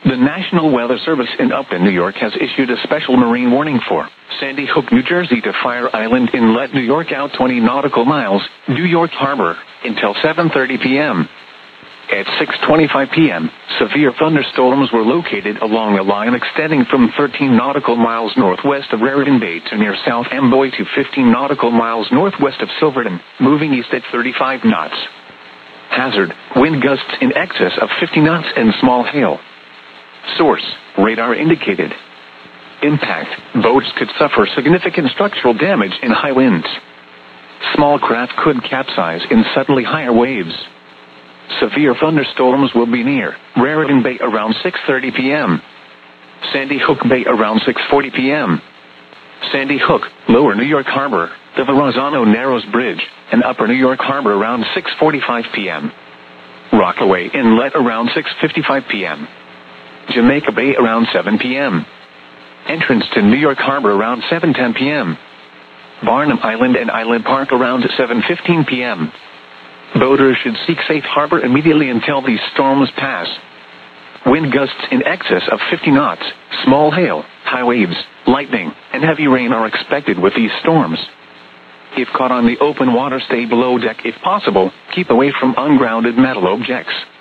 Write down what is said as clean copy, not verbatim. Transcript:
The National Weather Service in Upton, New York has issued a special marine warning for Sandy Hook, New Jersey to Fire Island Inlet, New York out 20 nautical miles, New York Harbor, until 7:30 p.m. At 6:25 p.m., severe thunderstorms were located along a line extending from 13 nautical miles northwest of Raritan Bay to near South Amboy to 15 nautical miles northwest of Silverton, moving east at 35 knots. Hazard, wind gusts in excess of 50 knots and small hail. Source, radar indicated. Impact, boats could suffer significant structural damage in high winds. Small craft could capsize in suddenly higher waves. Severe thunderstorms will be near Raritan Bay around 6:30 p.m. Sandy Hook Bay around 6:40 p.m. Sandy Hook, Lower New York Harbor, the Verrazano Narrows Bridge, and Upper New York Harbor around 6:45 p.m. Rockaway Inlet around 6:55 p.m. Jamaica Bay around 7 p.m. Entrance to New York Harbor around 7:10 p.m. Barnum Island and Island Park around 7:15 p.m. Boaters should seek safe harbor immediately until these storms pass. Wind gusts in excess of 50 knots, small hail, high waves, lightning, and heavy rain are expected with these storms. If caught on the open water, stay below deck if possible. Keep away from ungrounded metal objects.